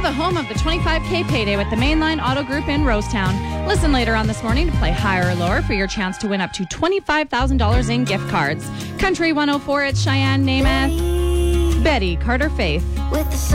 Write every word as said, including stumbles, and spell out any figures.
the home of the twenty-five K payday with the Mainline Auto Group in Rosetown. Listen later on this morning to play higher or lower for your chance to win up to twenty-five thousand dollars in gift cards. Country one oh four, it's Cheyenne Namath. Betty Carter Faith. With the